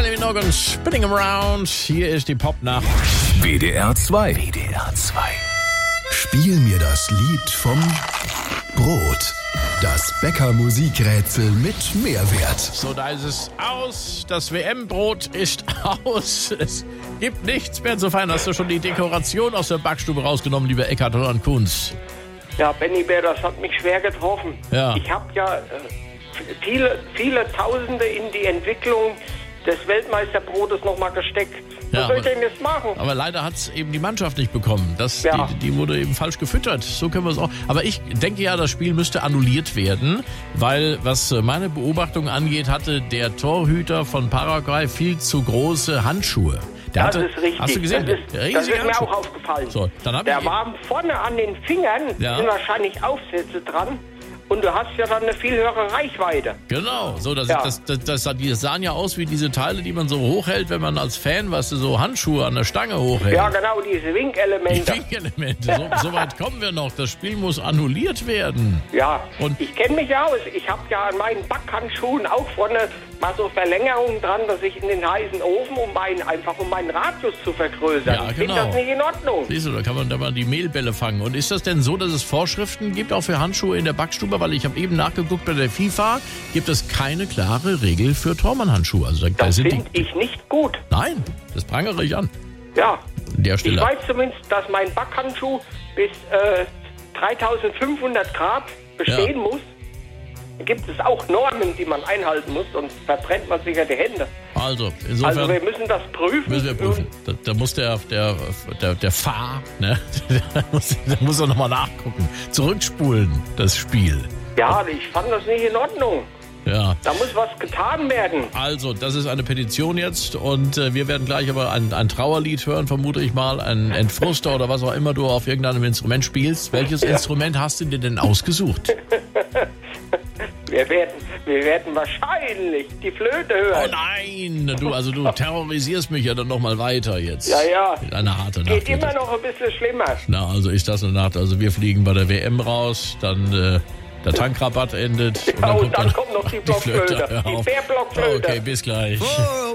Kylie Minogue und Spinning Around. Hier ist die Popnacht. WDR 2. WDR 2. Spiel mir das Lied vom Brot. Das Bäcker-Musikrätsel mit Mehrwert. So, da ist es aus. Das WM-Brot ist aus. Es gibt nichts mehr zu feiern. Hast du schon die Dekoration aus der Backstube rausgenommen, lieber Eckart und Kunz? Ja, Benny Bär, das hat mich schwer getroffen. Ja. Ich habe ja viele Tausende in die Entwicklung des Weltmeisterbrotes nochmal gesteckt. Was soll ich denn jetzt machen? Aber leider hat es eben die Mannschaft nicht bekommen. Ja. Die wurde eben falsch gefüttert. So können wir es auch. Aber ich denke ja, das Spiel müsste annulliert werden, weil, was meine Beobachtung angeht, hatte der Torhüter von Paraguay viel zu große Handschuhe. Das ist richtig. Hast du gesehen? Das ist mir auch aufgefallen. So, dann der war vorne an den Fingern, Ja. sind wahrscheinlich Aufsätze dran. Und du hast ja dann eine viel höhere Reichweite. Genau, so die sahen ja aus wie diese Teile, die man so hochhält, wenn man als Fan, weißt du, so Handschuhe an der Stange hochhält. Ja, genau, diese Winkelemente. Die Winkelemente, so weit kommen wir noch. Das Spiel muss annulliert werden. Ja, Und ich kenne mich ja aus. Ich habe ja an meinen Backhandschuhen auch vorne mal so Verlängerungen dran, dass ich in den heißen Ofen, um meinen Radius zu vergrößern. Ja, Ich finde genau. das nicht in Ordnung. Siehst du, da kann man da mal die Mehlbälle fangen. Und ist das denn so, dass es Vorschriften gibt, auch für Handschuhe in der Backstube? Weil ich habe eben nachgeguckt, bei der FIFA gibt es keine klare Regel für Tormann-Handschuhe. Also da Das sind finde ich nicht gut. Nein, das prangere ich an. Ja, An der ich Stelle. weiß zumindest, dass mein Backhandschuh bis 3500 Grad bestehen muss. Da gibt es auch Normen, die man einhalten muss, sonst verbrennt man sich ja die Hände. Also, insofern Also wir müssen das prüfen. müssen wir prüfen. Da muss der Fahrer, ne? da muss er nochmal nachgucken. Zurückspulen, das Spiel. Ja, ich fand das nicht in Ordnung. Ja. Da muss was getan werden. Also, das ist eine Petition jetzt und wir werden gleich aber ein Trauerlied hören, vermute ich mal, ein Entfruster oder was auch immer du auf irgendeinem Instrument spielst. Welches Instrument hast du dir denn ausgesucht? Wir werden wahrscheinlich die Flöte Oh hören. nein, du terrorisierst mich ja dann nochmal weiter jetzt. Ja. Eine harte Nacht. Geht immer noch ein bisschen schlimmer. Na, also ist das eine Nacht. Also wir fliegen bei der WM raus, dann der Tankrabatt endet. Und dann kommt noch die Blockflöte. Hör Die auf. Bärblockflöte. Okay, bis gleich.